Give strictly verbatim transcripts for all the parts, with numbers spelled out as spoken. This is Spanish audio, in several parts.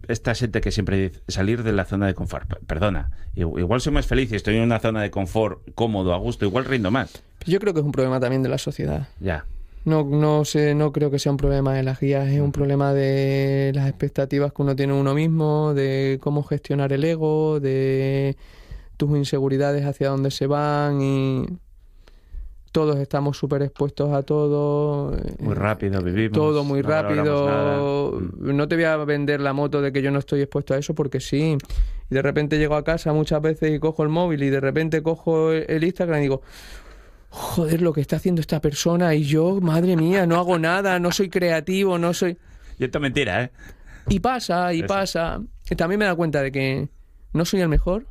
esta gente que siempre dice salir de la zona de confort. Perdona, igual soy más feliz y estoy en una zona de confort cómodo, a gusto, igual rindo más. Yo creo que es un problema también de la sociedad. Ya. No, no sé, no creo que sea un problema de las guías, es un problema de las expectativas que uno tiene uno mismo, de cómo gestionar el ego, de tus inseguridades hacia dónde se van y todos estamos súper expuestos a todo. Muy rápido vivimos. Todo muy no rápido. No te voy a vender la moto de que yo no estoy expuesto a eso porque sí. Y de repente llego a casa muchas veces y cojo el móvil y de repente cojo el Instagram y digo... Joder, lo que está haciendo esta persona y yo, madre mía, no hago nada, no soy creativo, no soy... Y esto es mentira, ¿eh? Y pasa, y Eso. pasa. Y también me da cuenta de que no soy el mejor,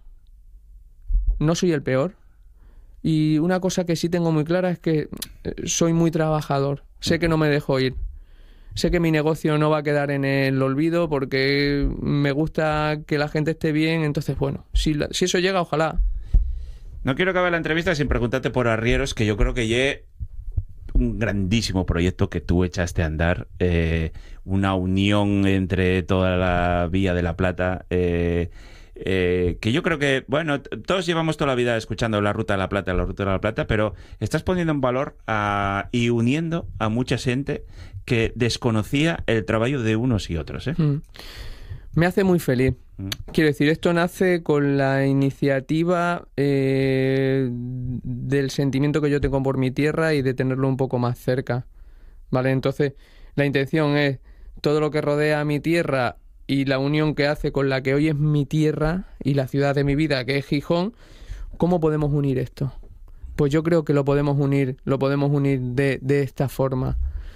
no soy el peor. Y una cosa que sí tengo muy clara es que soy muy trabajador. Sé que no me dejo ir. Sé que mi negocio no va a quedar en el olvido porque me gusta que la gente esté bien. Entonces, bueno, si, la, si eso llega, ojalá... No quiero acabar la entrevista sin preguntarte por Arrieros, que yo creo que ya un grandísimo proyecto que tú echaste a andar, eh, una unión entre toda la Vía de la Plata, eh, eh, que yo creo que, bueno, todos llevamos toda la vida escuchando la Ruta de la Plata, la Ruta de la Plata, pero estás poniendo en valor a, y uniendo a mucha gente que desconocía el trabajo de unos y otros, ¿eh? Mm. Me hace muy feliz. Quiero decir, esto nace con la iniciativa eh, del sentimiento que yo tengo por mi tierra y de tenerlo un poco más cerca, ¿vale? Entonces, la intención es todo lo que rodea a mi tierra y la unión que hace con la que hoy es mi tierra y la ciudad de mi vida, que es Gijón. ¿Cómo podemos unir esto? Pues yo creo que lo podemos unir, lo podemos unir de, de esta forma.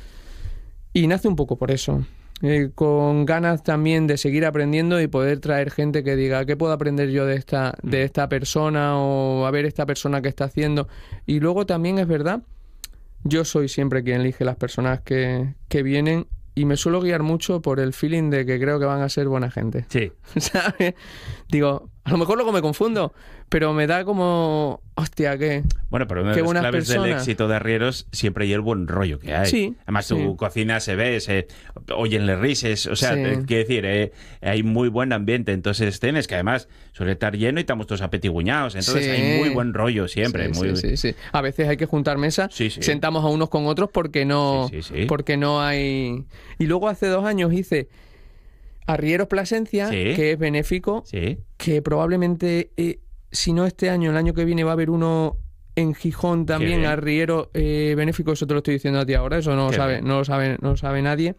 Y nace un poco por eso. Eh, con ganas también de seguir aprendiendo y poder traer gente que diga ¿qué puedo aprender yo de esta, de esta persona? O a ver esta persona que está haciendo. Y luego también es verdad, yo soy siempre quien elige las personas que, que vienen y me suelo guiar mucho por el feeling de que creo que van a ser buena gente. Sí. ¿Sabes? Digo, a lo mejor luego me confundo, pero me da como, hostia, ¿qué? Bueno, pero una de las claves personas. Del éxito de Arrieros siempre hay el buen rollo que hay. Sí. Además, tu sí. cocina se ve, se oyenle rises, o sea, sí. te, quiero decir, eh, hay muy buen ambiente. Entonces, tienes que además suele estar lleno y estamos todos apetiguñados. Entonces, sí. hay muy buen rollo siempre. Sí, muy... sí, sí, sí. A veces hay que juntar mesas, sí, sí. sentamos a unos con otros porque no, sí, sí, sí. porque no hay... Y luego hace dos años hice Arrieros Plasencia, sí. que es benéfico, sí. que probablemente, eh, si no este año, el año que viene va a haber uno en Gijón también, Arriero eh, benéfico. Eso te lo estoy diciendo a ti ahora, eso no lo sabe, no lo sabe, no lo sabe nadie.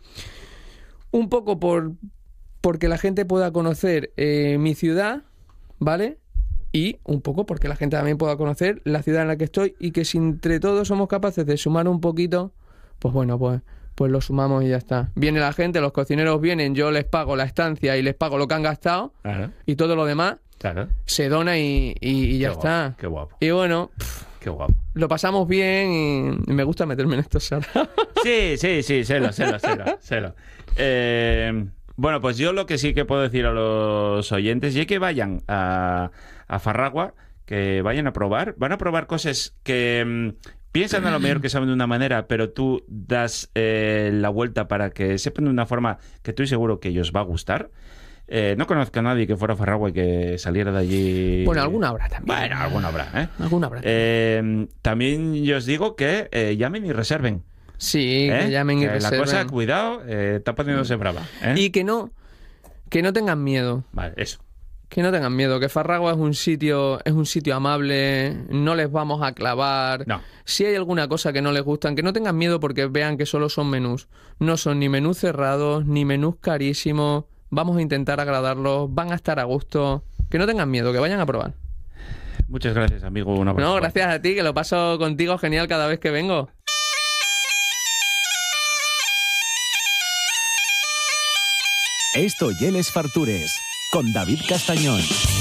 Un poco por porque la gente pueda conocer eh, mi ciudad, ¿vale? Y un poco porque la gente también pueda conocer la ciudad en la que estoy y que si entre todos somos capaces de sumar un poquito, pues bueno, pues... pues lo sumamos y ya está. Viene la gente, los cocineros vienen, yo les pago la estancia y les pago lo que han gastado, claro. y todo lo demás claro. se dona y, y, y ya qué está. Guapo, qué guapo. Y bueno, pff, qué guapo. Lo pasamos bien y me gusta meterme en estos saraos. Sí, sí, sí, sélo, sélo, sélo, sélo. Eh, bueno, pues yo lo que sí que puedo decir a los oyentes es que vayan a, a Farragua, que vayan a probar, van a probar cosas que... piensan a lo mejor que saben de una manera, pero tú das eh, la vuelta para que sepan de una forma que estoy seguro que ellos va a gustar. Eh, no conozco a nadie que fuera a Farragua y que saliera de allí... Bueno, alguna habrá también. Bueno, alguna habrá, ¿eh? Alguna habrá. Eh, también yo os digo que eh, llamen y reserven. Sí, ¿Eh? que llamen y que reserven. La cosa, cuidado, eh, está poniéndose brava. ¿eh? Y que no, que no tengan miedo. Vale, eso. Que no tengan miedo, que Farragua es un sitio, es un sitio amable, no les vamos a clavar. No. Si hay alguna cosa que no les gustan, que no tengan miedo porque vean que solo son menús. No son ni menús cerrados, ni menús carísimos. Vamos a intentar agradarlos, van a estar a gusto. Que no tengan miedo, que vayan a probar. Muchas gracias, amigo. Un abrazo. No, gracias a ti, que lo paso contigo genial cada vez que vengo. Esto y Les Fartures, con David Castañón.